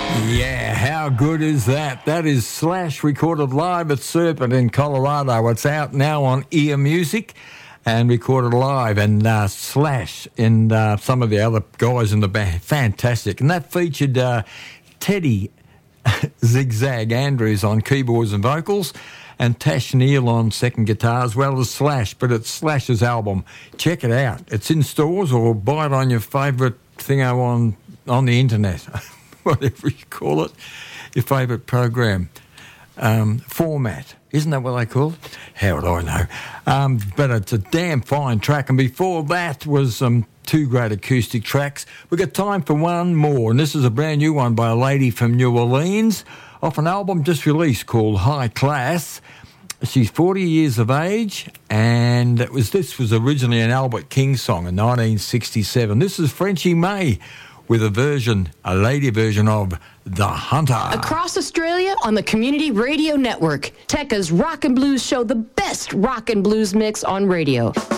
Yeah, how good is that? That is Slash recorded live at Serpent in Colorado. It's out now on Ear Music and recorded live. And Slash and some of the other guys in the band, fantastic. And that featured Teddy Zigzag Andrews on keyboards and vocals and Tash Neal on second guitar, as well as Slash. But it's Slash's album. Check it out. It's in stores or buy it on your favourite thingo on the internet. Whatever you call it, your favourite program format. Isn't that what they call it? How would I know? But it's a damn fine track. And before that was two great acoustic tracks. We've got time for one more, and this is a brand new one by a lady from New Orleans off an album just released called High Class. She's 40 years of age, and this was originally an Albert King song in 1967. This is Frenchie May with a lady version of The Hunter. Across Australia on the Community Radio Network, Tekka's Rock and Blues show, the best rock and blues mix on radio.